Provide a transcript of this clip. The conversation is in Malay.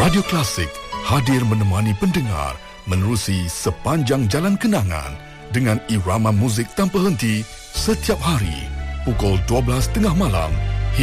Radio Klasik hadir menemani pendengar menerusi sepanjang jalan kenangan dengan irama muzik tanpa henti setiap hari pukul 12:30 malam